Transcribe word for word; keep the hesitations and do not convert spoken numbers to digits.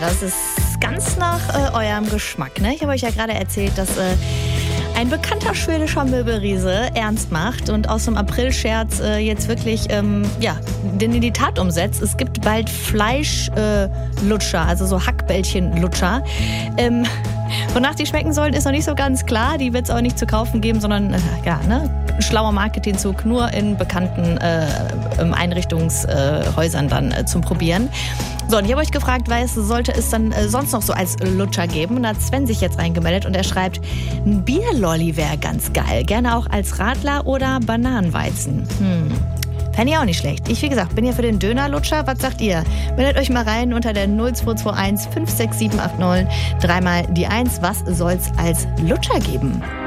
Das ist ganz nach äh, eurem Geschmack, ne? Ich habe euch ja gerade erzählt, dass äh, ein bekannter schwedischer Möbelriese ernst macht und aus dem April-Scherz äh, jetzt wirklich ähm, ja, den in die Tat umsetzt. Es gibt bald Fleischlutscher, äh, also so Hackbällchen-Lutscher. Ähm, wonach die schmecken sollen, ist noch nicht so ganz klar. Die wird es auch nicht zu kaufen geben, sondern äh, ja, ne? Ein schlauer Marketingzug, nur in bekannten äh, Einrichtungshäusern dann äh, zum Probieren. So, und ich habe euch gefragt, was sollte es dann äh, sonst noch so als Lutscher geben? Und da hat Sven sich jetzt reingemeldet und er schreibt, ein Bierlolli wäre ganz geil. Gerne auch als Radler oder Bananenweizen. Hm. Fände ich auch nicht schlecht. Ich, wie gesagt, bin hier für den Dönerlutscher. Was sagt ihr? Meldet euch mal rein unter der null zwei zwei eins fünf sechs sieben acht neun. Dreimal die eins. Was soll's als Lutscher geben?